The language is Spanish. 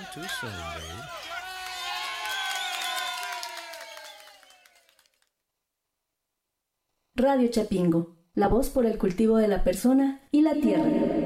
too soon, babe. Radio Chapingo, la voz por el cultivo de la persona y la tierra.